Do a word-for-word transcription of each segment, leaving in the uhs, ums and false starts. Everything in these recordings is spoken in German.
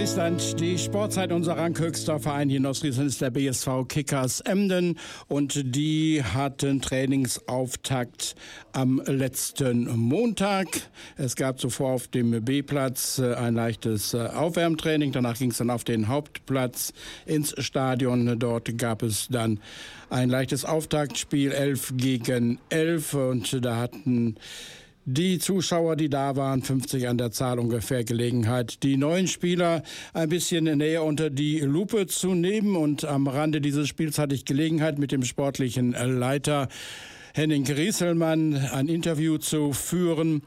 Ostfriesland, die Sportzeit, unser ranghöchster Verein hier in Ostfriesland ist der B S V Kickers Emden und die hatten Trainingsauftakt am letzten Montag. Es gab zuvor auf dem B-Platz ein leichtes Aufwärmtraining, danach ging es dann auf den Hauptplatz ins Stadion. Dort gab es dann ein leichtes Auftaktspiel, elf gegen elf, und da hatten die Zuschauer, die da waren, fünfzig an der Zahl ungefähr, Gelegenheit, die neuen Spieler ein bisschen näher unter die Lupe zu nehmen. Und am Rande dieses Spiels hatte ich Gelegenheit, mit dem sportlichen Leiter Henning Grieselmann ein Interview zu führen.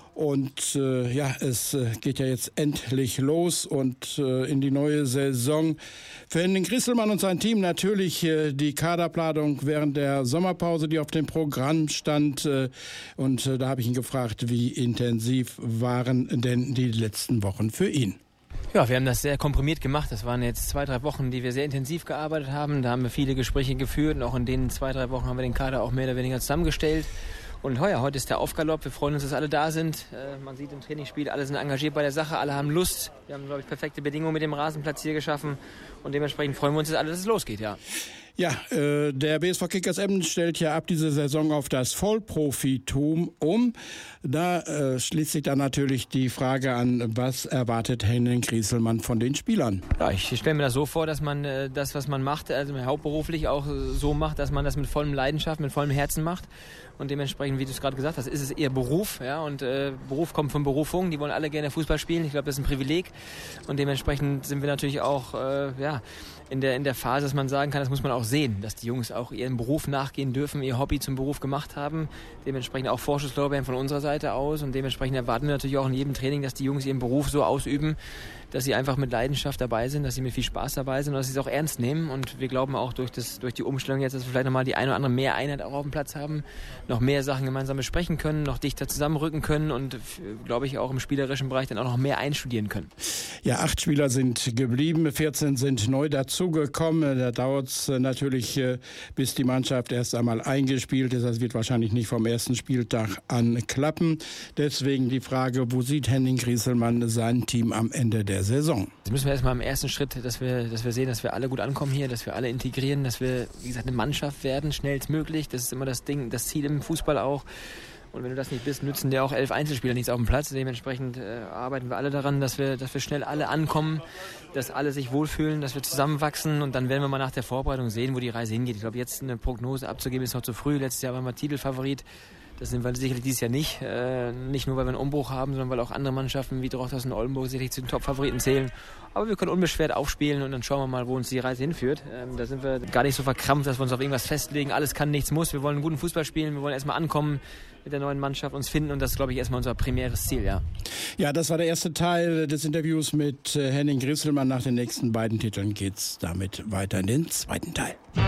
Und äh, ja, es äh, geht ja jetzt endlich los und äh, in die neue Saison. Für Henning Grieselmann und sein Team natürlich äh, die Kaderplanung während der Sommerpause, die auf dem Programm stand. Äh, und äh, da habe ich ihn gefragt, wie intensiv waren denn die letzten Wochen für ihn? Ja, wir haben das sehr komprimiert gemacht. Das waren jetzt zwei, drei Wochen, die wir sehr intensiv gearbeitet haben. Da haben wir viele Gespräche geführt und auch in den zwei, drei Wochen haben wir den Kader auch mehr oder weniger zusammengestellt. Und heuer, heute ist der Aufgalopp. Wir freuen uns, dass alle da sind. Äh, man sieht im Trainingsspiel, alle sind engagiert bei der Sache, alle haben Lust. Wir haben, glaube ich, perfekte Bedingungen mit dem Rasenplatz hier geschaffen. Und dementsprechend freuen wir uns jetzt alle, dass es losgeht, ja. Ja, äh, der B S V Kickers Emden stellt ja ab diese Saison auf das Vollprofitum um. Da äh, schließt sich dann natürlich die Frage an, was erwartet Henning Grieselmann von den Spielern? Ja, ich stelle mir das so vor, dass man äh, das, was man macht, also hauptberuflich auch so macht, dass man das mit vollem Leidenschaft, mit vollem Herzen macht. Und dementsprechend, wie du es gerade gesagt hast, ist es eher Beruf. Ja? Und äh, Beruf kommt von Berufung. Die wollen alle gerne Fußball spielen. Ich glaube, das ist ein Privileg. Und dementsprechend sind wir natürlich auch äh, ja, in der, in der Phase, dass man sagen kann, das muss man auch sehen, dass die Jungs auch ihren Beruf nachgehen dürfen, ihr Hobby zum Beruf gemacht haben. Dementsprechend auch Vorschusslorbeeren von unserer Seite aus. Und dementsprechend erwarten wir natürlich auch in jedem Training, dass die Jungs ihren Beruf so ausüben, dass sie einfach mit Leidenschaft dabei sind, dass sie mit viel Spaß dabei sind und dass sie es auch ernst nehmen. Und wir glauben auch durch, das, durch die Umstellung jetzt, dass wir vielleicht nochmal die eine oder andere mehr Einheit auch auf dem Platz haben, noch mehr Sachen gemeinsam besprechen können, noch dichter zusammenrücken können und, glaube ich, auch im spielerischen Bereich dann auch noch mehr einstudieren können. Ja, acht Spieler sind geblieben, vierzehn sind neu dazugekommen. Da dauert es natürlich, bis die Mannschaft erst einmal eingespielt ist. Das wird wahrscheinlich nicht vom ersten Spieltag an klappen. Deswegen die Frage, wo sieht Henning Grieselmann sein Team am Ende der Saison? Jetzt müssen wir erstmal im ersten Schritt, dass wir, dass wir sehen, dass wir alle gut ankommen hier, dass wir alle integrieren, dass wir, wie gesagt, eine Mannschaft werden, schnellstmöglich. Das ist immer das Ding, das Ziel im Fußball auch. Und wenn du das nicht bist, nützen dir auch elf Einzelspieler nichts auf dem Platz. Dementsprechend äh, arbeiten wir alle daran, dass wir, dass wir schnell alle ankommen, dass alle sich wohlfühlen, dass wir zusammenwachsen. Und dann werden wir mal nach der Vorbereitung sehen, wo die Reise hingeht. Ich glaube, jetzt eine Prognose abzugeben ist noch zu früh. Letztes Jahr waren wir Titelfavorit. Das sind wir sicherlich dieses Jahr nicht. Äh, nicht nur, weil wir einen Umbruch haben, sondern weil auch andere Mannschaften wie Drochtersen und Oldenburg sicherlich zu den Top-Favoriten zählen. Aber wir können unbeschwert aufspielen und dann schauen wir mal, wo uns die Reise hinführt. Ähm, da sind wir gar nicht so verkrampft, dass wir uns auf irgendwas festlegen. Alles kann, nichts muss. Wir wollen einen guten Fußball spielen. Wir wollen erstmal ankommen mit der neuen Mannschaft, uns finden. Und das ist, glaube ich, erstmal unser primäres Ziel, ja. Ja, das war der erste Teil des Interviews mit Henning Grieselmann. Nach den nächsten beiden Titeln geht's damit weiter in den zweiten Teil.